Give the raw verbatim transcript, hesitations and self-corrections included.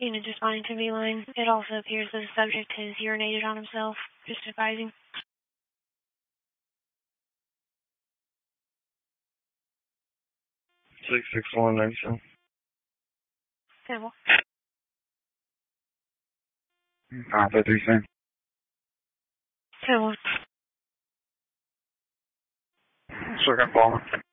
Unit responding to V-line. It also appears that the subject has urinated on himself. Just advising. six six one ninety-seven. Civil. five five three seven. Civil. Second ball.